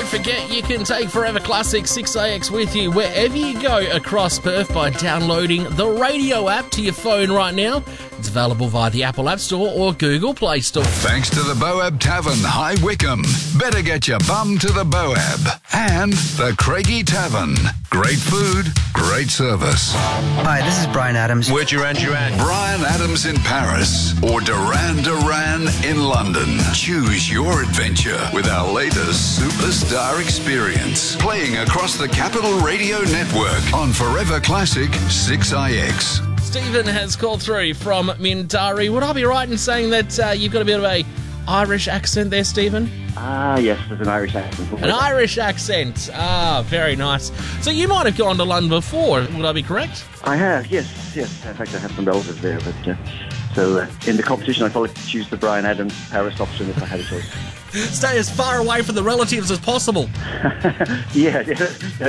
Don't forget, you can take Forever Classic 6AX with you wherever you go across Perth by downloading the radio app to your phone right now. It's available via the Apple App Store or Google Play Store. Thanks to the Boab Tavern, High Wycombe. Better get your bum to the Boab. And the Craigie Tavern. Great food, great service. Hi, this is Brian Adams. We're Duran Duran. Brian Adams in Paris or Duran Duran in London. Choose your adventure with our latest Superstar Experience. Playing across the Capital Radio Network on Forever Classic 6IX. Stephen has called through from Mindarie. Would I be right in saying that you've got a bit of a Irish accent there, Stephen? Yes, there's an Irish accent. An Irish accent. Very nice. So you might have gone to London before, would I be correct? I have, yes. In fact, I have some relatives there. But so in the competition, I thought I'd choose the Brian Adams Paris option if I had a choice. Stay as far away from the relatives as possible. Yeah.